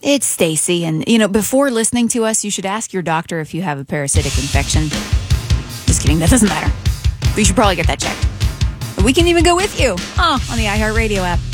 It's Stacy, and before listening to us, you should ask your doctor if you have a parasitic infection. Just kidding, that doesn't matter. But you should probably get that checked. We can even go with you on the iHeartRadio app.